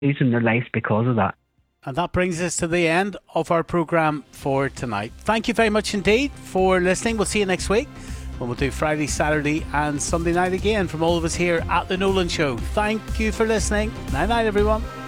losing their life because of that. And that brings us to the end of our programme for tonight. Thank you very much indeed for listening. We'll see you next week when we'll do Friday, Saturday and Sunday night again from all of us here at The Nolan Show. Thank you for listening. Night night, everyone.